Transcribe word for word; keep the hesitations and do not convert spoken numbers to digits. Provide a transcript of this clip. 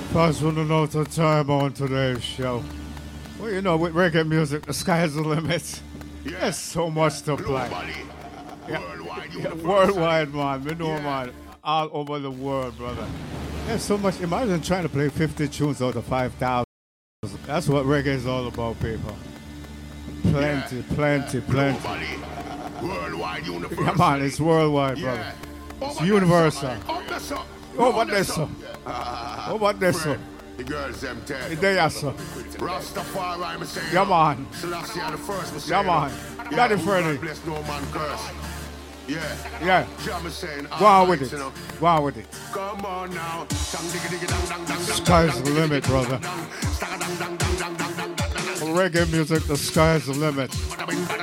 First one to know the time on today's show. Well, you know, with reggae music, the sky's the limit. Yeah. There's so much to play. Yeah. Worldwide, yeah, worldwide, man. We know, yeah. man. All over the world, brother. There's so much. Imagine trying to play fifty tunes out of five thousand. That's what reggae is all about, people. Plenty, yeah. plenty, yeah. plenty. Globally. Worldwide, universal. Yeah, man, it's worldwide, yeah. brother. It's universal. Oh, what this, sir? Oh, what this, sir? The girls, them tell. They are, sir. Rastafari, I'm saying. Yeah, man. Selassie, the first. Yeah, man. Daddy Freddy. Bless no man curse. Yeah. Yeah. Go on with it. Go on with it. Come on now. Sky's the limit, brother. For reggae music, the sky's the limit.